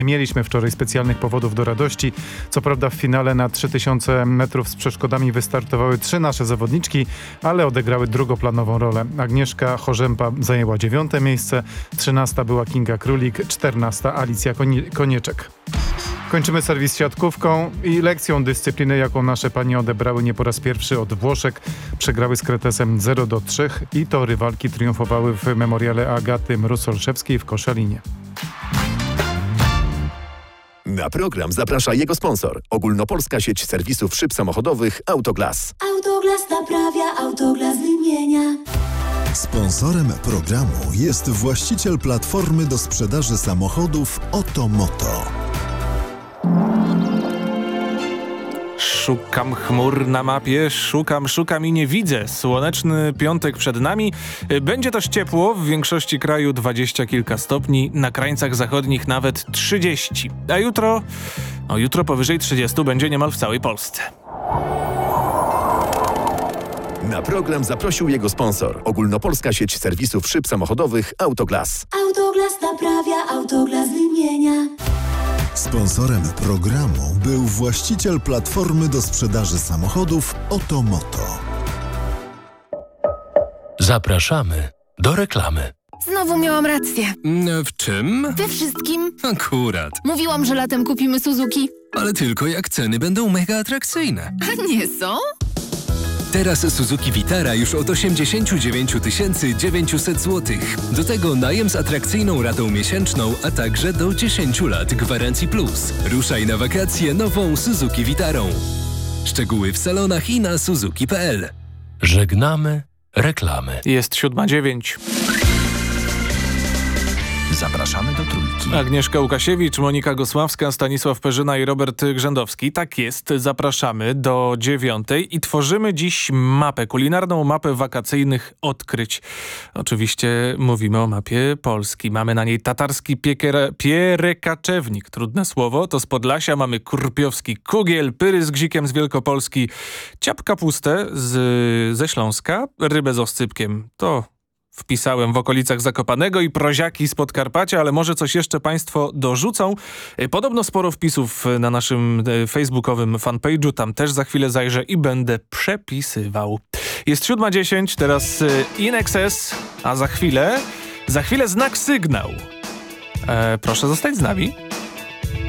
Mieliśmy wczoraj specjalnych powodów do radości. Co prawda w finale na 3000 metrów z przeszkodami wystartowały 3 nasze zawodniczki, ale odegrały drugoplanową rolę. Agnieszka Chorzępa zajęła 9. miejsce, 13. była Kinga Królik, 14. Alicja Konieczek. Kończymy serwis siatkówką i lekcją dyscypliny, jaką nasze panie odebrały nie po raz pierwszy od Włoszek. Przegrały z Kretesem 0-3 i to rywalki triumfowały w memoriale Agaty Mróz-Olszewskiej w Koszalinie. Na program zaprasza jego sponsor. Ogólnopolska sieć serwisów szyb samochodowych Autoglas. Autoglas naprawia, Autoglas wymienia. Sponsorem programu jest właściciel platformy do sprzedaży samochodów Otomoto. Szukam chmur na mapie, szukam i nie widzę. Słoneczny piątek przed nami. Będzie też ciepło, w większości kraju 20 kilka stopni, na krańcach zachodnich nawet 30. A jutro powyżej 30 będzie niemal w całej Polsce. Na program zaprosił jego sponsor. Ogólnopolska sieć serwisów szyb samochodowych Autoglas. Autoglas naprawia, Autoglas wymienia. Sponsorem programu był właściciel platformy do sprzedaży samochodów Otomoto. Zapraszamy do reklamy. Znowu miałam rację. W czym? We wszystkim. Akurat. Mówiłam, że latem kupimy Suzuki. Ale tylko jak ceny będą mega atrakcyjne. A nie są? Teraz Suzuki Vitara już od 89 900 zł. Do tego najem z atrakcyjną ratą miesięczną, a także do 10 lat gwarancji plus. Ruszaj na wakacje nową Suzuki Vitarą. Szczegóły w salonach i na suzuki.pl. Żegnamy reklamy. Jest 7:09. Zapraszamy do Trójki. Agnieszka Łukasiewicz, Monika Gosławska, Stanisław Perzyna i Robert Grzędowski. Tak jest, zapraszamy do 9 i tworzymy dziś mapę, kulinarną mapę wakacyjnych odkryć. Oczywiście mówimy o mapie Polski. Mamy na niej tatarski pierekaczewnik, trudne słowo, to z Podlasia. Mamy kurpiowski kugiel, pyry z gzikiem z Wielkopolski, ciap kapustę ze Śląska, rybę z oscypkiem, to wpisałem w okolicach Zakopanego i proziaki z Podkarpacia, ale może coś jeszcze państwo dorzucą. Podobno sporo wpisów na naszym facebookowym fanpage'u, tam też za chwilę zajrzę i będę przepisywał. Jest 7:10, teraz In Excess, a za chwilę znak sygnał. Proszę zostać z nami.